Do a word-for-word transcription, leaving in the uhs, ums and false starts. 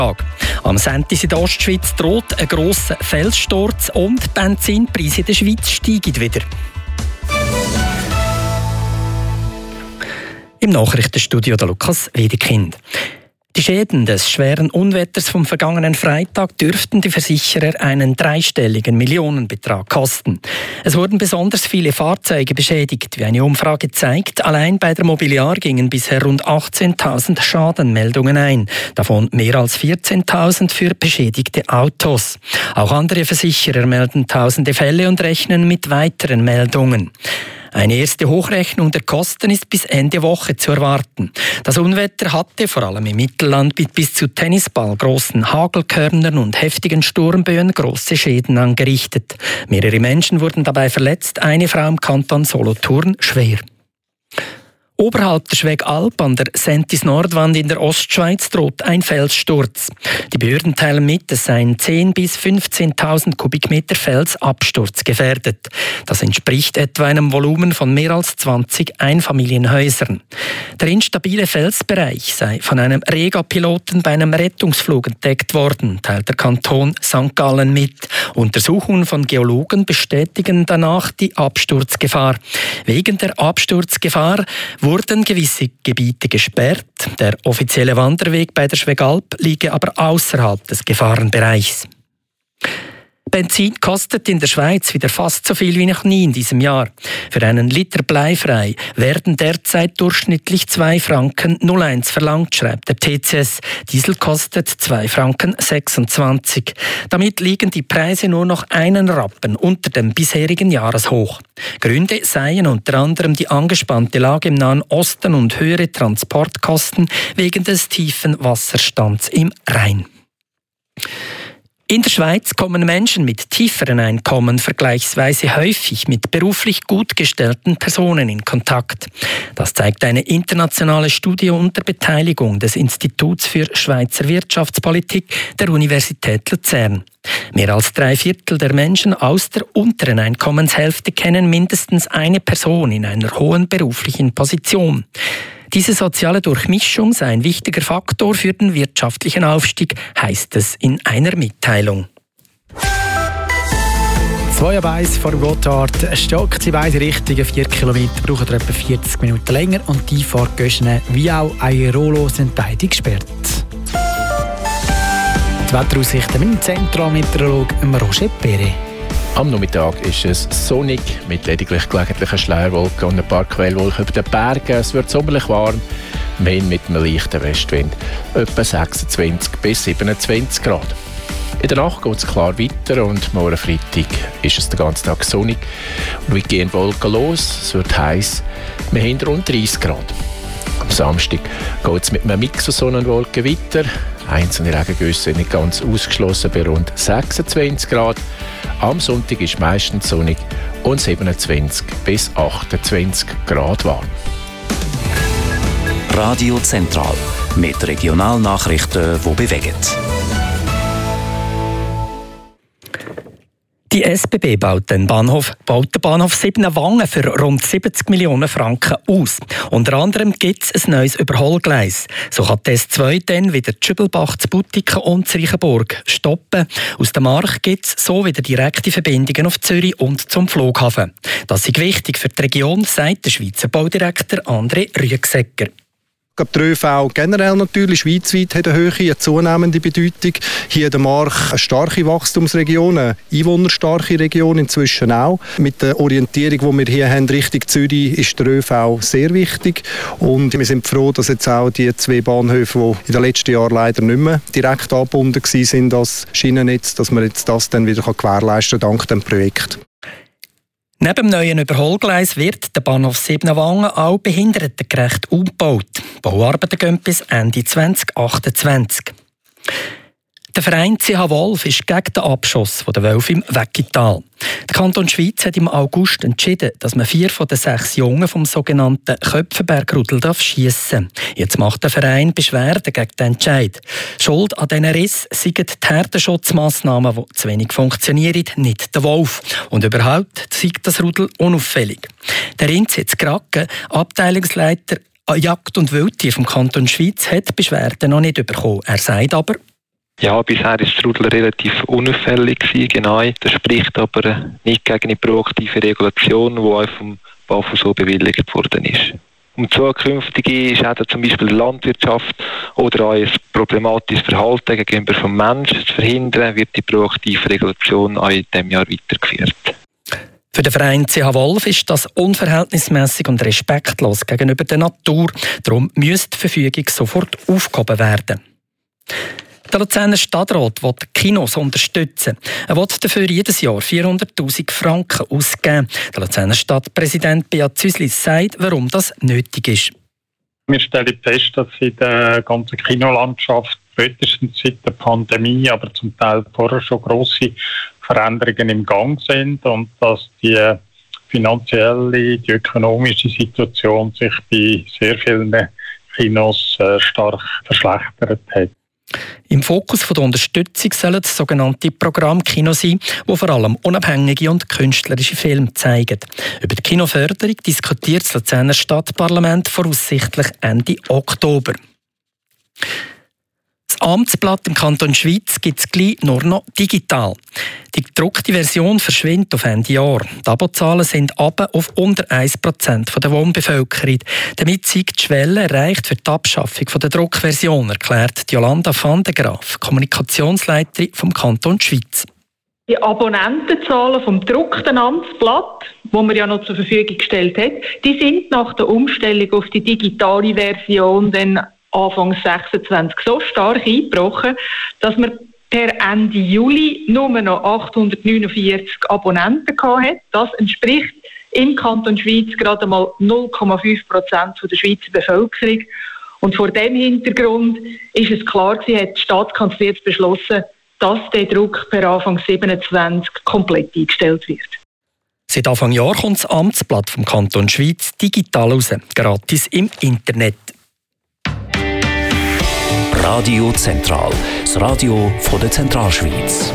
Am Sentis in der Ostschweiz droht ein grosser Felssturz und die Benzinpreise in der Schweiz steigen wieder. Im Nachrichtenstudio der Lukas Wedekind. Die Schäden des schweren Unwetters vom vergangenen Freitag dürften die Versicherer einen dreistelligen Millionenbetrag kosten. Es wurden besonders viele Fahrzeuge beschädigt, wie eine Umfrage zeigt. Allein bei der Mobiliar gingen bisher rund achtzehntausend Schadenmeldungen ein, davon mehr als vierzehntausend für beschädigte Autos. Auch andere Versicherer melden tausende Fälle und rechnen mit weiteren Meldungen. Eine erste Hochrechnung der Kosten ist bis Ende Woche zu erwarten. Das Unwetter hatte vor allem im Mittelland mit bis zu Tennisball großen Hagelkörnern und heftigen Sturmböen große Schäden angerichtet. Mehrere Menschen wurden dabei verletzt, eine Frau im Kanton Solothurn schwer. Oberhalb der Schwegalp an der Sentis-Nordwand in der Ostschweiz droht ein Felssturz. Die Behörden teilen mit, es seien zehntausend bis fünfzehntausend Kubikmeter Fels absturzgefährdet. Das entspricht etwa einem Volumen von mehr als zwanzig Einfamilienhäusern. Der instabile Felsbereich sei von einem Rega-Piloten bei einem Rettungsflug entdeckt worden, teilt der Kanton Sankt Gallen mit. Untersuchungen von Geologen bestätigen danach die Absturzgefahr. Wegen der Absturzgefahr wurden gewisse Gebiete gesperrt. Der offizielle Wanderweg bei der Schwegalp liege aber außerhalb des Gefahrenbereichs. Benzin kostet in der Schweiz wieder fast so viel wie noch nie in diesem Jahr. Für einen Liter bleifrei werden derzeit durchschnittlich zwei Franken null eins verlangt, schreibt der T C S. Diesel kostet zwei Franken sechsundzwanzig. Damit liegen die Preise nur noch einen Rappen unter dem bisherigen Jahreshoch. Gründe seien unter anderem die angespannte Lage im Nahen Osten und höhere Transportkosten wegen des tiefen Wasserstands im Rhein. In der Schweiz kommen Menschen mit tieferen Einkommen vergleichsweise häufig mit beruflich gut gestellten Personen in Kontakt. Das zeigt eine internationale Studie unter Beteiligung des Instituts für Schweizer Wirtschaftspolitik der Universität Luzern. Mehr als drei Viertel der Menschen aus der unteren Einkommenshälfte kennen mindestens eine Person in einer hohen beruflichen Position. Diese soziale Durchmischung sei ein wichtiger Faktor für den wirtschaftlichen Aufstieg, heisst es in einer Mitteilung. Zwei ab eins vor dem Gotthard stockt in beide Richtungen. Vier Kilometer brauchen etwa vierzig Minuten länger und die Fahrt Göschene wie auch Airolo sind beide gesperrt. Die Wetteraussichten mit dem Zentralmeteorologen Roger Perret. Am Nachmittag ist es sonnig mit lediglich gelegentlichen Schleierwolken und ein paar Quellwolken über den Bergen. Es wird sommerlich warm, mehr mit einem leichten Westwind, etwa sechsundzwanzig bis siebenundzwanzig Grad. In der Nacht geht es klar weiter und morgen Freitag ist es den ganzen Tag sonnig und wir gehen Wolken los. Es wird heiß, wir haben rund dreißig Grad. Am Samstag geht es mit einem Mix aus Sonnenwolken weiter. Einzelne Regengüsse sind nicht ganz ausgeschlossen bei rund sechsundzwanzig Grad. Am Sonntag ist meistens sonnig und siebenundzwanzig bis achtundzwanzig Grad warm. Radio Zentral mit Regionalnachrichten, die bewegen. Die S B B baut den Bahnhof, baut den Bahnhof Siebenwangen für rund siebzig Millionen Franken aus. Unter anderem gibt es ein neues Überholgleis. So kann die S zwei dann wieder Tschübelbach, zu Butiken und zu Reichenburg stoppen. Aus der Mark gibt es so wieder direkte Verbindungen auf Zürich und zum Flughafen. Das ist wichtig für die Region, sagt der Schweizer Baudirektor André Rüegsegger. Der ÖV generell natürlich schweizweit hat eine hohe, eine zunehmende Bedeutung. Hier in der Mark eine starke Wachstumsregion, eine einwohnerstarke Region inzwischen auch. Mit der Orientierung, die wir hier haben, Richtung Zürich, ist der ÖV sehr wichtig. Und wir sind froh, dass jetzt auch die zwei Bahnhöfe, die in den letzten Jahren leider nicht mehr direkt angebunden waren, das Schienennetz, dass man jetzt das dann wieder gewährleisten kann, dank dem Projekt. Neben dem neuen Überholgleis wird der Bahnhof Siebenwangen auch behindertengerecht umgebaut. Die Bauarbeiten gehen bis Ende zwanzig achtundzwanzig. Der Verein C H Wolf ist gegen den Abschuss der Wölfe im Weckital. Der Kanton Schweiz hat im August entschieden, dass man vier von den sechs Jungen vom sogenannten Köpfenbergrudel schiessen darf. Jetzt macht der Verein Beschwerde gegen den Entscheid. Schuld an diesen Riss seien die Herdenschutzmassnahmen, die zu wenig funktionieren, nicht der Wolf. Und überhaupt sei das Rudel unauffällig. Der Inzitz Kraken, Abteilungsleiter Jagd und Wildtier vom Kanton Schweiz, hat Beschwerden noch nicht bekommen. Er sagt aber, Ja, bisher ist das Rudel relativ unauffällig gewesen, genau. Das spricht aber nicht gegen eine proaktive Regulation, die auch vom B A F U so bewilligt worden ist. Um zukünftige Schäden zum Beispiel der Landwirtschaft oder auch ein problematisches Verhalten gegenüber vom Menschen zu verhindern, wird die proaktive Regulation auch in diesem Jahr weitergeführt. Für den Verein C H Wolf ist das unverhältnismäßig und respektlos gegenüber der Natur. Darum müsste die Verfügung sofort aufgehoben werden. Der Luzerner Stadtrat will Kinos unterstützen. Er will dafür jedes Jahr vierhunderttausend Franken ausgeben. Der Luzerner Stadtpräsident Beat Züslis sagt, warum das nötig ist. Wir stellen fest, dass in der ganzen Kinolandschaft spätestens seit der Pandemie, aber zum Teil vorher schon grosse Veränderungen im Gang sind und dass die finanzielle, die ökonomische Situation sich bei sehr vielen Kinos äh, stark verschlechtert hat. Im Fokus der Unterstützung sollen das sogenannte Programmkino sein, wo vor allem unabhängige und künstlerische Filme zeigen. Über die Kinoförderung diskutiert das Luzerner Stadtparlament voraussichtlich Ende Oktober. Das Amtsblatt im Kanton Schwyz gibt es gleich nur noch digital. Die gedruckte Version verschwindet auf Ende Jahr. Die Abozahlen sind runter auf unter ein Prozent der Wohnbevölkerung. Damit sei die Schwelle erreicht für die Abschaffung der Druckversion, erklärt Jolanda van de Graaf, Kommunikationsleiterin vom Kanton Schwyz. Die Abonnentenzahlen vom gedruckten Amtsblatt, das man ja noch zur Verfügung gestellt hat, die sind nach der Umstellung auf die digitale Version dann Anfang sechsundzwanzig so stark eingebrochen, dass man per Ende Juli nur noch achthundertneunundvierzig Abonnenten hatte. Das entspricht im Kanton Schwyz gerade mal null Komma fünf Prozent der Schweizer Bevölkerung. Und vor diesem Hintergrund ist es klar gewesen, hat die Staatskanzlei jetzt beschlossen, dass der Druck per Anfang siebenundzwanzig komplett eingestellt wird. Seit Anfang Jahr kommt das Amtsblatt vom Kanton Schwyz digital raus, gratis im Internet. Radio Zentral, das Radio von der Zentralschweiz.